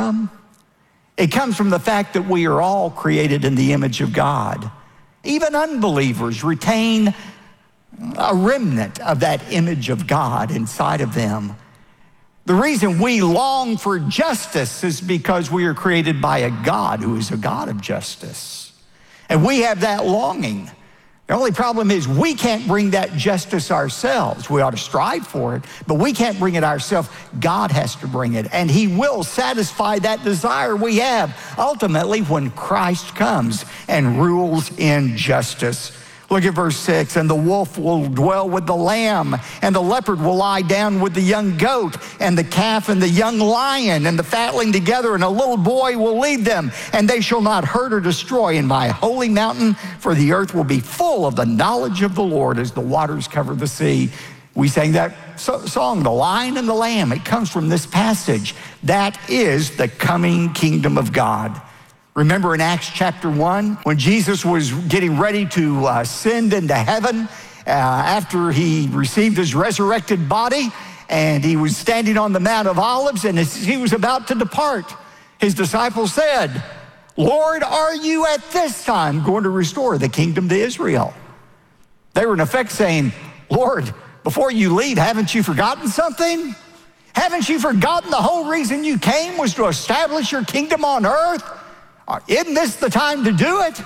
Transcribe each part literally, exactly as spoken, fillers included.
from? It comes from the fact that we are all created in the image of God. Even unbelievers retain a remnant of that image of God inside of them. The reason we long for justice is because we are created by a God who is a God of justice. And we have that longing. The only problem is we can't bring that justice ourselves. We ought to strive for it, but we can't bring it ourselves. God has to bring it, and he will satisfy that desire we have ultimately when Christ comes and rules in justice. Look at verse six, and the wolf will dwell with the lamb, and the leopard will lie down with the young goat, and the calf and the young lion, and the fatling together, and a little boy will lead them, and they shall not hurt or destroy in my holy mountain, for the earth will be full of the knowledge of the Lord as the waters cover the sea. We sang that so- song, The Lion and the Lamb. It comes from this passage. That is the coming kingdom of God. Remember in Acts chapter one, when Jesus was getting ready to uh, ascend into heaven uh, after he received his resurrected body, and he was standing on the Mount of Olives, and as he was about to depart, his disciples said, Lord, are you at this time going to restore the kingdom to Israel? They were in effect saying, Lord, before you leave, haven't you forgotten something? Haven't you forgotten the whole reason you came was to establish your kingdom on earth? Isn't this the time to do it?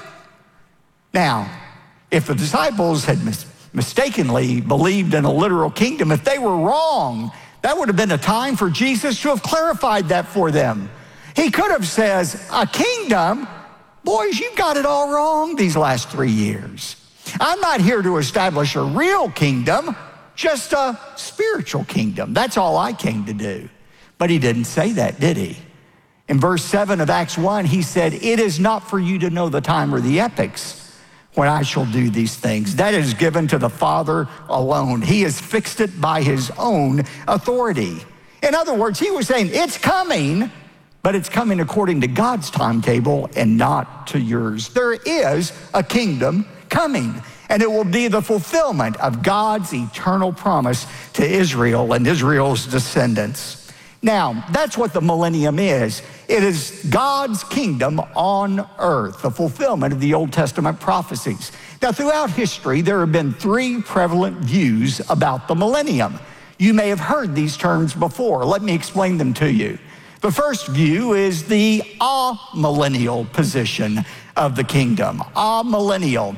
Now, if the disciples had mis- mistakenly believed in a literal kingdom, if they were wrong, that would have been a time for Jesus to have clarified that for them. He could have said, a kingdom? Boys, you've got it all wrong these last three years. I'm not here to establish a real kingdom, just a spiritual kingdom. That's all I came to do. But he didn't say that, did he? In verse seven of Acts one, he said, it is not for you to know the time or the epochs when I shall do these things. That is given to the Father alone. He has fixed it by his own authority. In other words, he was saying, it's coming, but it's coming according to God's timetable and not to yours. There is a kingdom coming, and it will be the fulfillment of God's eternal promise to Israel and Israel's descendants. Now, that's what the millennium is. It is God's kingdom on earth, the fulfillment of the Old Testament prophecies. Now, throughout history, there have been three prevalent views about the millennium. You may have heard these terms before. Let me explain them to you. The first view is the amillennial position of the kingdom. Amillennial.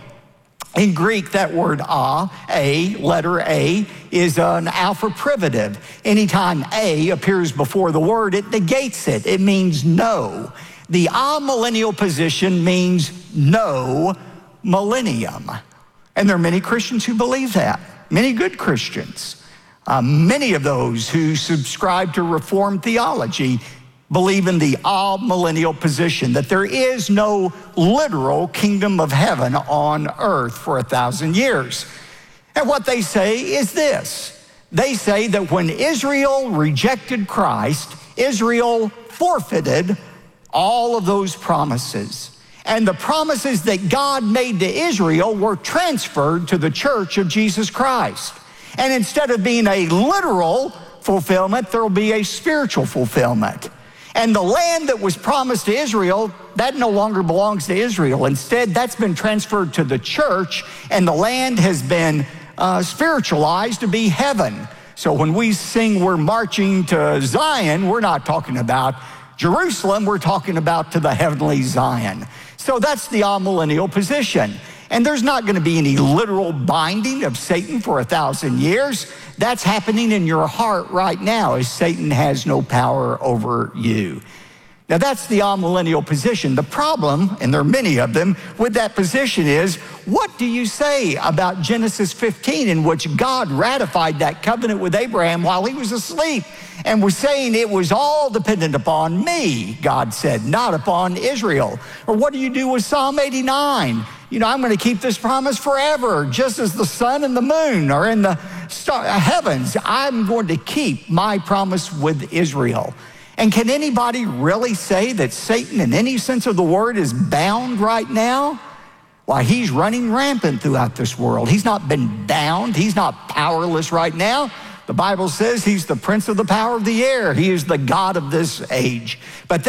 In Greek, that word a, a, letter A, is an alpha privative. Anytime A appears before the word, it negates it. It means no. The amillennial position means no millennium. And there are many Christians who believe that, many good Christians. Uh, many of those who subscribe to Reformed theology believe in the amillennial position, that there is no literal kingdom of heaven on earth for a thousand years. And what they say is this. They say that when Israel rejected Christ, Israel forfeited all of those promises. And the promises that God made to Israel were transferred to the church of Jesus Christ. And instead of being a literal fulfillment, there will be a spiritual fulfillment. And the land that was promised to Israel, that no longer belongs to Israel. Instead, that's been transferred to the church, and the land has been uh, spiritualized to be heaven. So when we sing we're marching to Zion, we're not talking about Jerusalem, we're talking about to the heavenly Zion. So that's the amillennial position. And there's not going to be any literal binding of Satan for a thousand years. That's happening in your heart right now as Satan has no power over you. Now that's the amillennial position. The problem, and there are many of them, with that position is, what do you say about Genesis fifteen, in which God ratified that covenant with Abraham while he was asleep and was saying it was all dependent upon me, God said, not upon Israel? Or what do you do with Psalm eighty-nine? You know, I'm going to keep this promise forever, just as the sun and the moon are in the star- heavens. I'm going to keep my promise with Israel. And can anybody really say that Satan, in any sense of the word, is bound right now? Why, he's running rampant throughout this world. He's not been bound. He's not powerless right now. The Bible says he's the prince of the power of the air. He is the God of this age. But